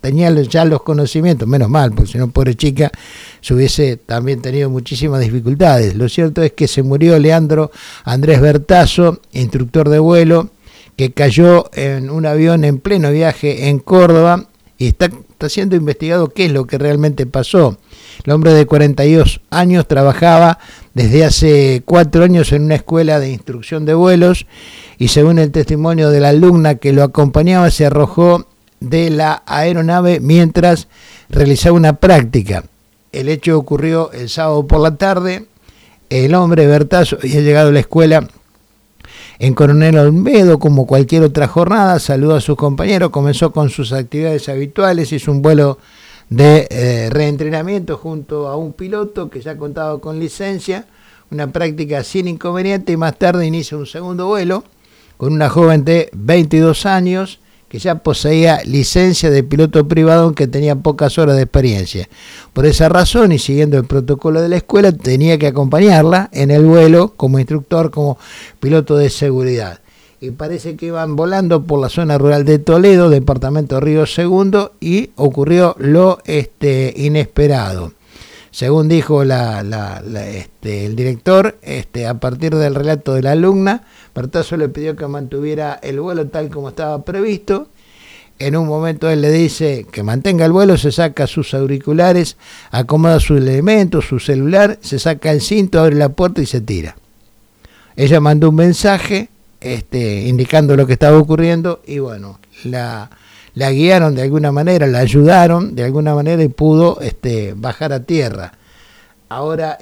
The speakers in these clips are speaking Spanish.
tenía ya los conocimientos, menos mal, porque si no, pobre chica, se hubiese también tenido muchísimas dificultades. Lo cierto es que se murió Leandro Andrés Bertazo, instructor de vuelo, que cayó en un avión en pleno viaje en Córdoba y está siendo investigado qué es lo que realmente pasó. El hombre de 42 años trabajaba desde hace 4 años en una escuela de instrucción de vuelos y según el testimonio de la alumna que lo acompañaba, se arrojó de la aeronave mientras realizaba una práctica. El hecho ocurrió el sábado por la tarde. El hombre Bertazo había llegado a la escuela en Coronel Olmedo como cualquier otra jornada, saludó a sus compañeros, comenzó con sus actividades habituales, hizo un vuelo de reentrenamiento junto a un piloto que ya contaba con licencia, una práctica sin inconveniente, y más tarde inicia un segundo vuelo con una joven de 22 años que ya poseía licencia de piloto privado aunque tenía pocas horas de experiencia. Por esa razón y siguiendo el protocolo de la escuela tenía que acompañarla en el vuelo como instructor, como piloto de seguridad. Y parece que iban volando por la zona rural de Toledo, departamento Río Segundo, y ocurrió lo inesperado. Según dijo el director, a partir del relato de la alumna, Bertazo le pidió que mantuviera el vuelo tal como estaba previsto. En un momento él le dice que mantenga el vuelo, se saca sus auriculares, acomoda sus elementos, su celular, se saca el cinto, abre la puerta y se tira. Ella mandó un mensaje indicando lo que estaba ocurriendo y bueno, la guiaron de alguna manera, la ayudaron de alguna manera y pudo bajar a tierra. Ahora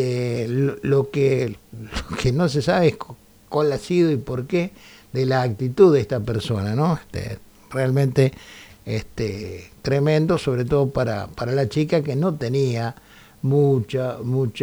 lo que no se sabe es cuál ha sido y por qué de la actitud de esta persona, ¿no? Realmente tremendo, sobre todo para la chica que no tenía mucha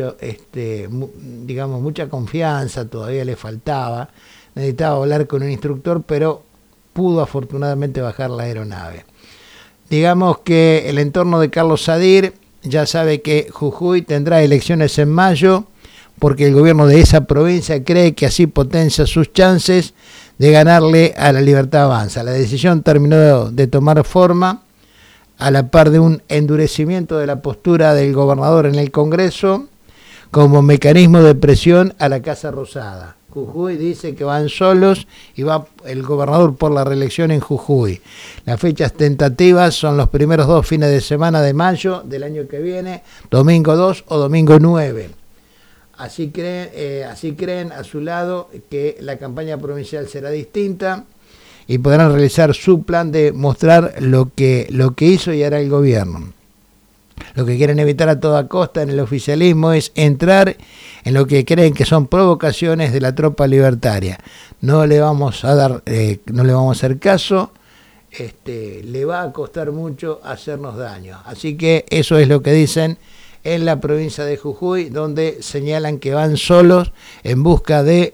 confianza, todavía le faltaba, necesitaba hablar con un instructor, pero pudo afortunadamente bajar la aeronave. Digamos que el entorno de Carlos Sadir ya sabe que Jujuy tendrá elecciones en mayo porque el gobierno de esa provincia cree que así potencia sus chances de ganarle a la Libertad Avanza. La decisión terminó de tomar forma a la par de un endurecimiento de la postura del gobernador en el Congreso como mecanismo de presión a la Casa Rosada. Jujuy dice que van solos y va el gobernador por la reelección en Jujuy. Las fechas tentativas son los primeros 2 fines de semana de mayo del año que viene, domingo 2 o domingo 9. Así creen a su lado que la campaña provincial será distinta y podrán realizar su plan de mostrar lo que hizo y hará el gobierno. Lo que quieren evitar a toda costa en el oficialismo es entrar en lo que creen que son provocaciones de la tropa libertaria. No le vamos a hacer caso, le va a costar mucho hacernos daño. Así que eso es lo que dicen en la provincia de Jujuy, donde señalan que van solos en busca de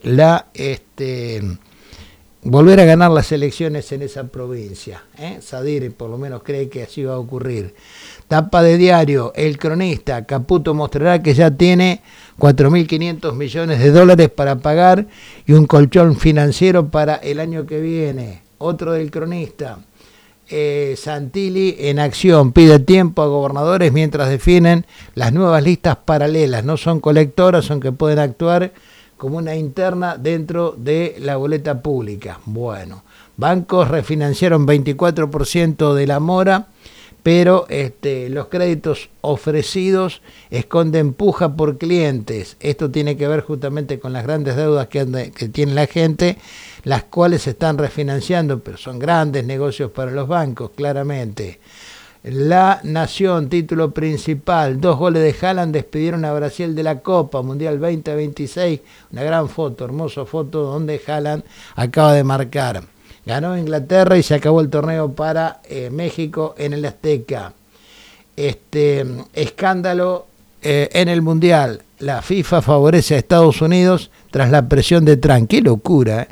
volver a ganar las elecciones en esa provincia. Sadir por lo menos cree que así va a ocurrir. Tapa de diario, El Cronista, Caputo mostrará que ya tiene 4.500 millones de dólares para pagar y un colchón financiero para el año que viene. Otro del Cronista, Santilli en acción, pide tiempo a gobernadores mientras definen las nuevas listas paralelas. No son colectoras, aunque pueden actuar como una interna dentro de la boleta pública. Bueno, bancos refinanciaron 24% de la mora, pero los créditos ofrecidos esconden puja por clientes. Esto tiene que ver justamente con las grandes deudas que tiene la gente, las cuales se están refinanciando, pero son grandes negocios para los bancos, claramente. La Nación, título principal, 2 goles de Haaland despidieron a Brasil de la Copa Mundial 2026. Una gran foto, hermosa foto donde Haaland acaba de marcar. Ganó Inglaterra y se acabó el torneo para México en el Azteca. Escándalo en el Mundial. La FIFA favorece a Estados Unidos tras la presión de Trump. ¡Qué locura!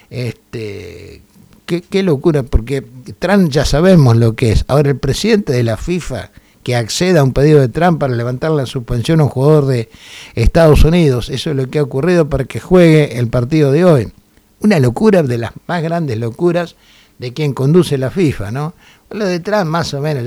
Qué locura, porque Trump ya sabemos lo que es. Ahora el presidente de la FIFA que acceda a un pedido de Trump para levantar la suspensión a un jugador de Estados Unidos. Eso es lo que ha ocurrido para que juegue el partido de hoy. Una locura, de las más grandes locuras de quien conduce la FIFA, ¿no? Lo de Trump más o menos.